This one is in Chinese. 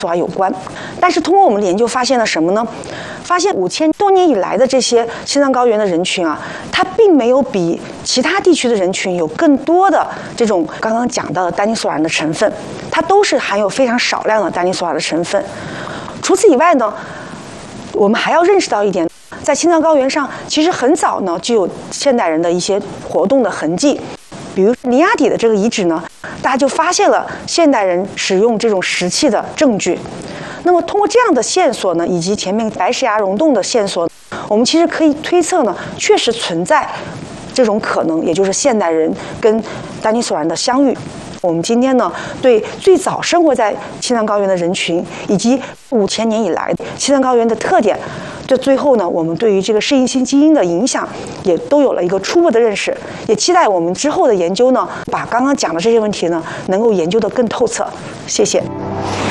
索瓦有关。但是通过我们的研究发现了什么呢？发现5000多年以来的这些青藏高原的人群啊，它并没有比其他地区的人群有更多的这种刚刚讲到的单宁索兰的成分，它都是含有非常少量的单宁索兰的成分。除此以外呢，我们还要认识到一点，在青藏高原上，其实很早呢就有现代人的一些活动的痕迹。比如尼亚底的这个遗址呢，大家就发现了现代人使用这种石器的证据。那么通过这样的线索呢，以及前面白石崖溶洞的线索，我们其实可以推测呢，确实存在这种可能，也就是现代人跟丹尼索兰的相遇。我们今天呢，对最早生活在青藏高原的人群，以及5000年以来青藏高原的特点，这最后呢，我们对于这个适应性基因的影响，也都有了一个初步的认识。也期待我们之后的研究呢，把刚刚讲的这些问题呢，能够研究得更透彻。谢谢。